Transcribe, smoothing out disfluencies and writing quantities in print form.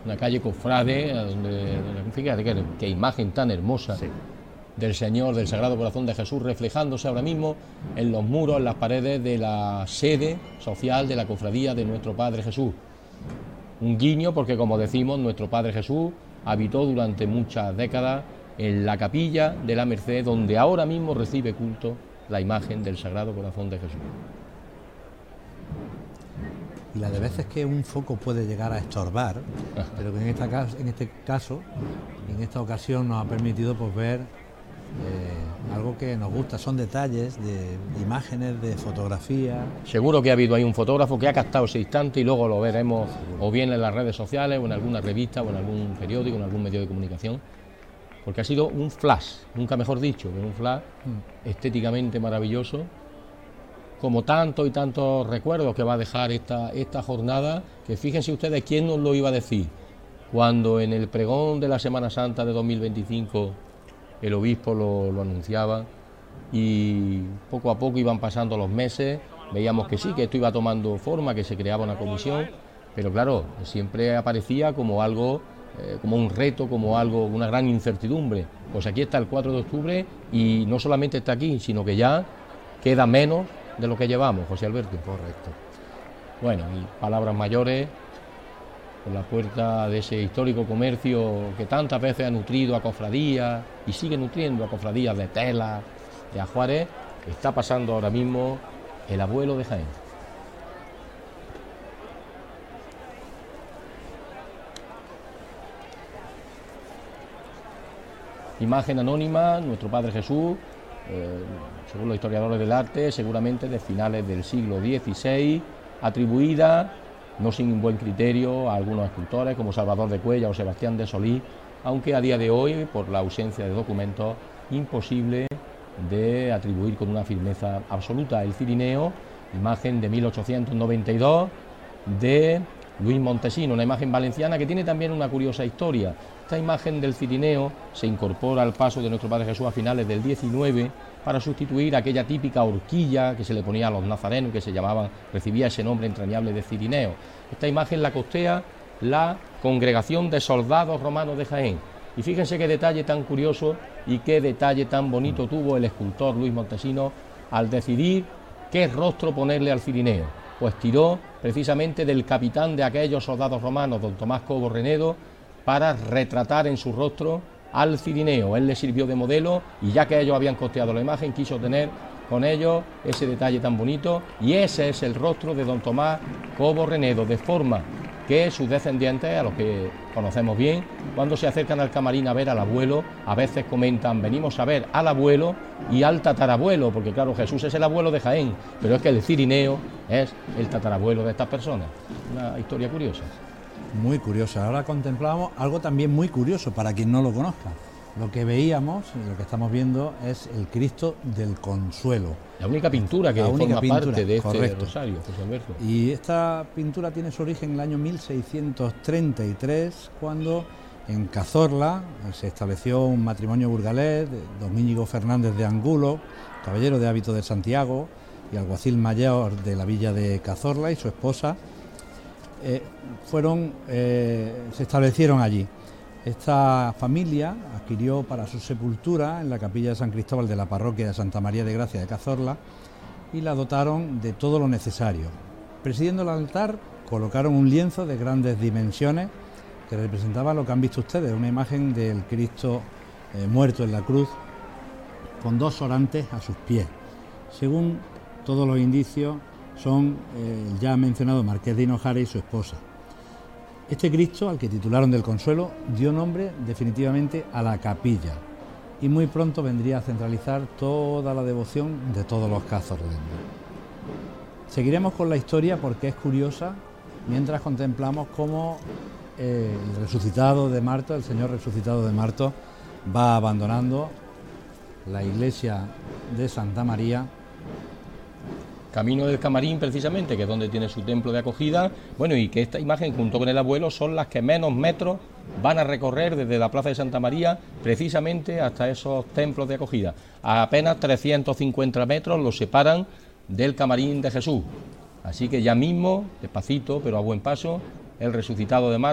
una calle cofrade, donde fíjate qué imagen tan hermosa. Sí. Del Señor, del Sagrado Corazón de Jesús, reflejándose ahora mismo en los muros, en las paredes de la sede social de la cofradía de nuestro Padre Jesús. Un guiño porque, como decimos, nuestro Padre Jesús habitó durante muchas décadas en la capilla de la Merced, donde ahora mismo recibe culto la imagen del Sagrado Corazón de Jesús. Y la de veces que un foco puede llegar a estorbar, pero que en este caso, en esta ocasión nos ha permitido pues ver algo que nos gusta, son detalles de imágenes, de fotografía. Seguro que ha habido ahí un fotógrafo que ha captado ese instante y luego lo veremos o bien en las redes sociales o en alguna revista o en algún periódico, en algún medio de comunicación, porque ha sido un flash, nunca mejor dicho, pero un flash estéticamente maravilloso, como tantos y tantos recuerdos que va a dejar esta jornada, que fíjense ustedes quién nos lo iba a decir, cuando en el pregón de la Semana Santa de 2025 el obispo lo anunciaba y poco a poco iban pasando los meses, veíamos que sí, que esto iba tomando forma, que se creaba una comisión, pero claro, siempre aparecía como algo, como un reto, como algo, una gran incertidumbre. Pues aquí está el 4 de octubre y no solamente está aquí, sino que ya queda menos de lo que llevamos, José Alberto. Correcto. Bueno, y palabras mayores, por la puerta de ese histórico comercio que tantas veces ha nutrido a cofradías y sigue nutriendo a cofradías de Tela, de Ajuares, está pasando ahora mismo el abuelo de Jaén. Imagen anónima, nuestro Padre Jesús, según los historiadores del arte, seguramente de finales del siglo XVI, atribuida, no sin buen criterio, a algunos escultores como Salvador de Cuéllar o Sebastián de Solís, aunque a día de hoy, por la ausencia de documentos, imposible de atribuir con una firmeza absoluta. El Cirineo, imagen de 1892 de Luis Montesino, una imagen valenciana que tiene también una curiosa historia. Esta imagen del Cirineo se incorpora al paso de nuestro Padre Jesús a finales del 19 para sustituir aquella típica horquilla que se le ponía a los nazarenos, que se llamaban, recibía ese nombre entrañable de Cirineo. Esta imagen la costea la Congregación de Soldados Romanos de Jaén. Y fíjense qué detalle tan curioso y qué detalle tan bonito tuvo el escultor Luis Montesino al decidir qué rostro ponerle al Cirineo. Pues tiró precisamente del capitán de aquellos soldados romanos, don Tomás Cobo Renedo, para retratar en su rostro al Cirineo. Él le sirvió de modelo y ya que ellos habían costeado la imagen, quiso tener con ellos ese detalle tan bonito y ese es el rostro de don Tomás Cobo Renedo, de forma que sus descendientes, a los que conocemos bien, cuando se acercan al camarín a ver al abuelo, a veces comentan, venimos a ver al abuelo y al tatarabuelo, porque claro, Jesús es el abuelo de Jaén, pero es que el Cirineo es el tatarabuelo de estas personas. Una historia curiosa. Muy curiosa. Ahora contemplamos algo también muy curioso para quien no lo conozca. Lo que veíamos, lo que estamos viendo, es el Cristo del Consuelo. La única pintura que forma parte de este rosario, José Alberto. Y esta pintura tiene su origen en el año 1633, cuando en Cazorla se estableció un matrimonio burgalés de don Íñigo Fernández de Angulo, caballero de hábito de Santiago y alguacil mayor de la villa de Cazorla, y su esposa se establecieron allí. Esta familia adquirió para su sepultura en la capilla de San Cristóbal de la parroquia de Santa María de Gracia de Cazorla y la dotaron de todo lo necesario. Presidiendo el altar colocaron un lienzo de grandes dimensiones que representaba lo que han visto ustedes, una imagen del Cristo muerto en la cruz con dos orantes a sus pies. Según todos los indicios son el ya mencionado Marqués de Hinojara y su esposa. Este Cristo, al que titularon del Consuelo, dio nombre definitivamente a la capilla y muy pronto vendría a centralizar toda la devoción de todos los cazorleños. Seguiremos con la historia porque es curiosa mientras contemplamos cómo el resucitado de Marto, el Señor resucitado de Marto, va abandonando la iglesia de Santa María. Camino del Camarín, precisamente, que es donde tiene su templo de acogida, bueno, y que esta imagen, junto con el abuelo, son las que menos metros van a recorrer desde la plaza de Santa María, precisamente hasta esos templos de acogida. A apenas 350 metros los separan del Camarín de Jesús. Así que ya mismo, despacito, pero a buen paso, el resucitado de Marto